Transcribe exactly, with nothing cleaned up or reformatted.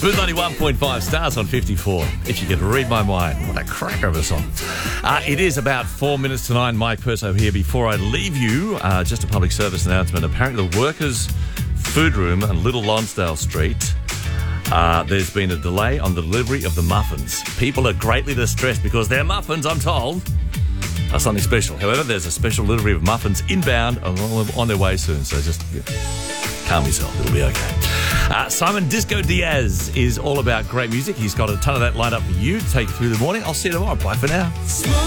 Smooth ninety-one point five stars on fifty-four. If you could read my mind. What a cracker of a song. Uh, it is about four minutes to nine. Mike Perso here. Before I leave you, uh, just a public service announcement. Apparently the Workers' Food Room on Little Lonsdale Street, uh, there's been a delay on the delivery of the muffins. People are greatly distressed because their muffins, I'm told, are something special. However, there's a special delivery of muffins inbound and on their way soon. So just yeah, calm yourself. It'll be okay. Uh, Simon Disco Diaz is all about great music. He's got a ton of that lined up for you to take you through the morning. I'll see you tomorrow. Bye for now.